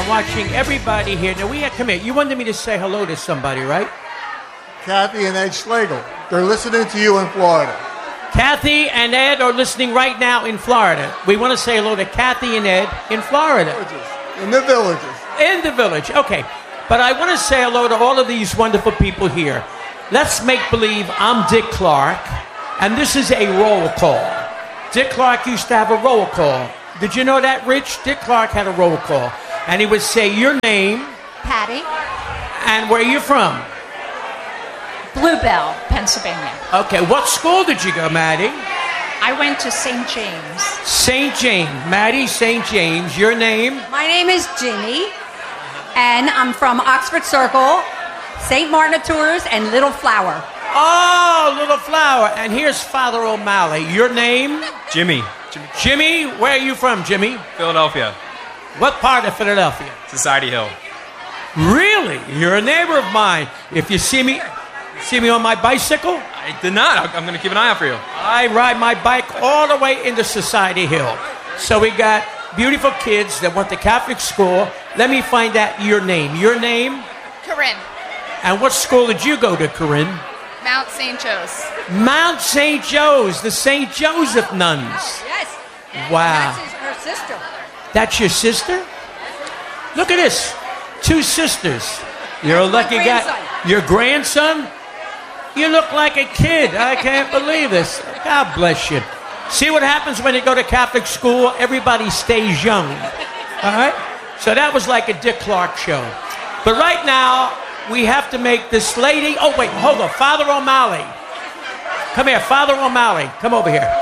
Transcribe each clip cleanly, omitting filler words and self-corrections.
I'm watching everybody here. Now, come here. You wanted me to say hello to somebody, right? Kathy and Ed Schlegel. They're listening to you in Florida. Kathy and Ed are listening right now in Florida. We want to say hello to Kathy and Ed in Florida. In the villages. In the village. Okay. But I want to say hello to all of these wonderful people here. Let's make believe I'm Dick Clark, and this is a roll call. Dick Clark used to have a roll call. Did you know that, Rich? Dick Clark had a roll call. And he would say your name. Patty. And where are you from? Bluebell, Pennsylvania. Okay, what school did you go, Maddie? I went to St. James. St. James. Maddie, St. James. Your name? My name is Ginny, and I'm from Oxford Circle, St. Martin of Tours, and Little Flower. Oh, Little Flower. And here's Father O'Malley. Your name? Jimmy. Jimmy, where are you from, Jimmy? Philadelphia. What part of Philadelphia? Society Hill. Really? You're a neighbor of mine. If you see me on my bicycle? I did not. I'm going to keep an eye out for you. I ride my bike all the way into Society Hill. So we got beautiful kids that went to Catholic school. Let me find out your name. Your name? Corinne. And what school did you go to, Corinne? Mount St. Joe's. Mount St. Joe's, the St. Joseph nuns. Yes. Wow. That's her sister. That's your sister? Look at this. 2 sisters. You're a lucky guy. Your grandson? You look like a kid. I can't believe this. God bless you. See what happens when you go to Catholic school? Everybody stays young. All right? So that was like a Dick Clark show. But right now, we have to make this lady... Oh, wait, hold on. Father O'Malley. Come here, Father O'Malley. Come over here.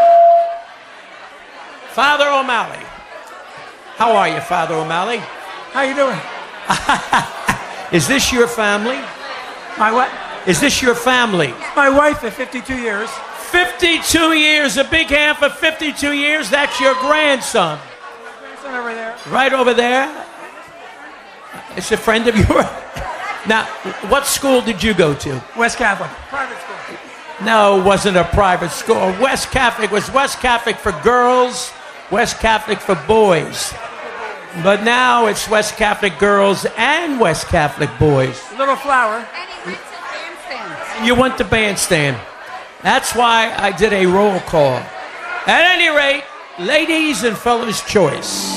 Father O'Malley. How are you, Father O'Malley? How you doing? Is this your family? My what? Is this your family? My wife for 52 years. 52 years. A big hand for 52 years. That's your grandson. Grandson over there. Right over there. It's a friend of yours. Now, what school did you go to? West Catholic. Private school. No, it wasn't a private school. West Catholic was West Catholic for girls, West Catholic for boys. But now it's West Catholic girls and West Catholic boys. Little Flower. And he went to bandstands. You went to bandstand. That's why I did a roll call. At any rate, ladies and fellas' choice.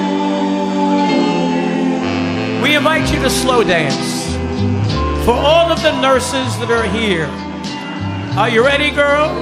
We invite you to slow dance. For all of the nurses that are here. Are you ready, girl?